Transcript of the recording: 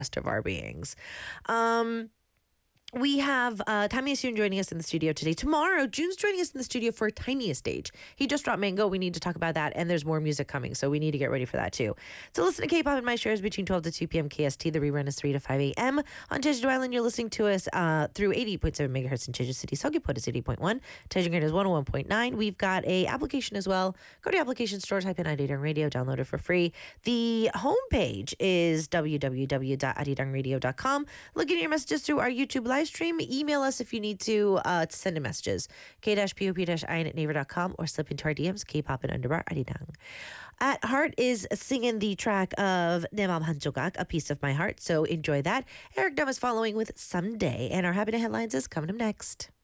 rest of our beings. We have Tammy Asun joining us in the studio today. Tomorrow, June's joining us in the studio for Tiniest Stage. He just dropped Mango. We need to talk about that, and there's more music coming, so we need to get ready for that too. So listen to K-Pop in My Shares between 12 to 2 p.m. KST. The rerun is 3 to 5 a.m. On Jeju Island, you're listening to us through 88.7 megahertz in Jeju City. Seogwipo is 80.1. Daejeon is 101.9. We've got a application as well. Go to the application store, type in Arirang Radio, download it for free. The homepage is www.arirangradio.com. Look at your messages through our YouTube live stream. Email us if you need to send in messages. k-pop-in@naver.com or slip into our DMs, kpop_arirang. At Heart is singing the track of 내 맘 한 조각, A Piece of My Heart, so enjoy that. Eric Dumb is following with Someday, and our Happy Headlines is coming up next.